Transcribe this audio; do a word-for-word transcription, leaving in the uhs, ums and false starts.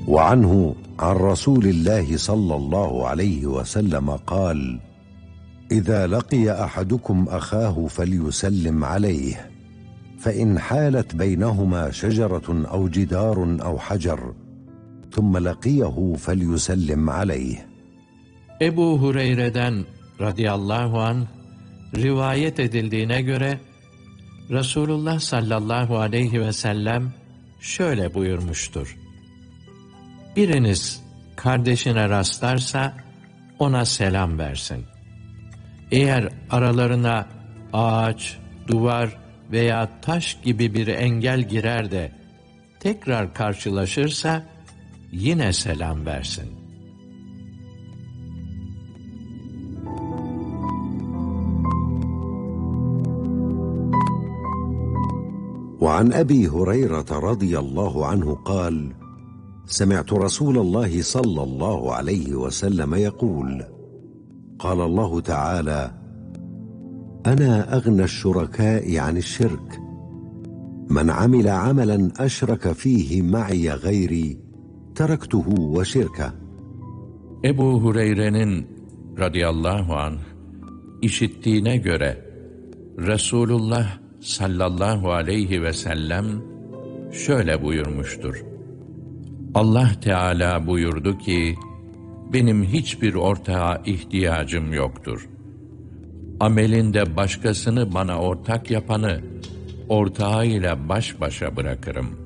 وعنه عن رسول الله صلى الله عليه وسلم قال: إذا لقي أحدكم أخاه فليسلم عليه، فإن حالت بينهما شجرة أو جدار أو حجر ثم لقيه فليسلم عليه. Ebu Hureyre'den radıyallahu anh rivayet edildiğine göre Resulullah sallallahu aleyhi ve sellem şöyle buyurmuştur: Biriniz kardeşine rastlarsa ona selam versin. Eğer aralarına ağaç, duvar veya taş gibi bir engel girer de tekrar karşılaşırsa yine selam versin. وعن أبي هريرة رضي الله عنه قال: سمعت رسول الله صلى الله عليه وسلم يقول: قال الله تعالى: أنا أغنى الشركاء عن الشرك، من عمل عملا أشرك فيه معي غيري تركته وشركه. Ebu Hureyre'nin radıyallahu anh işittiğine göre Resulullah sallallahu aleyhi ve sellem şöyle buyurmuştur: Allah Teala buyurdu ki, benim hiçbir ortağa ihtiyacım yoktur. Amelinde başkasını bana ortak yapanı ortağıyla baş başa bırakırım.